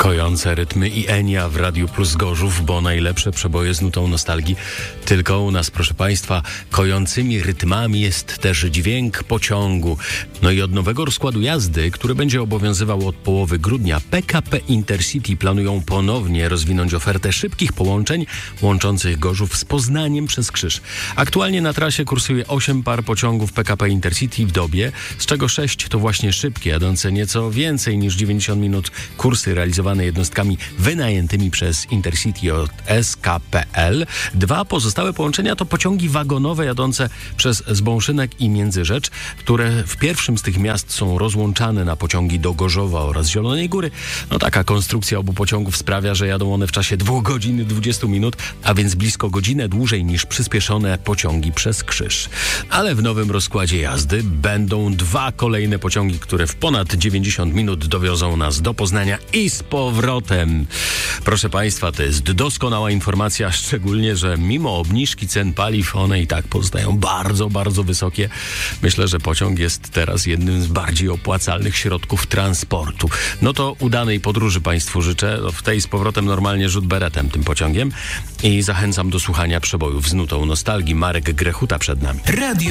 Kojące rytmy i Enia w Radiu Plus Gorzów, bo najlepsze przeboje z nutą nostalgii tylko u nas, proszę Państwa. Kojącymi rytmami jest też dźwięk pociągu. No i od nowego rozkładu jazdy, który będzie obowiązywał od połowy grudnia, PKP Intercity planują ponownie rozwinąć ofertę szybkich połączeń łączących Gorzów z Poznaniem przez Krzyż. Aktualnie na trasie kursuje 8 par pociągów PKP Intercity w dobie, z czego 6 to właśnie szybkie, jadące nieco więcej niż 90 minut kursy realizowane jednostkami wynajętymi przez Intercity od SKPL. 2 pozostałe połączenia to pociągi wagonowe jadące przez Zbąszynek i Międzyrzecz, które w pierwszym z tych miast są rozłączane na pociągi do Gorzowa oraz Zielonej Góry. No taka konstrukcja obu pociągów sprawia, że jadą one w czasie 2 godzin i 20 minut, a więc blisko godzinę dłużej niż przyspieszone pociągi przez Krzyż. Ale w nowym rozkładzie jazdy będą 2 kolejne pociągi, które w ponad 90 minut dowiozą nas do Poznania i z powrotem. Proszę Państwa, to jest doskonała informacja, szczególnie, że mimo obniżki cen paliw, one i tak pozostają bardzo, bardzo wysokie. Myślę, że pociąg jest teraz jednym z bardziej opłacalnych środków transportu. No to udanej podróży Państwu życzę. W tej z powrotem normalnie rzut beretem tym pociągiem. I zachęcam do słuchania przebojów z nutą nostalgii. Marek Grechuta przed nami. Radio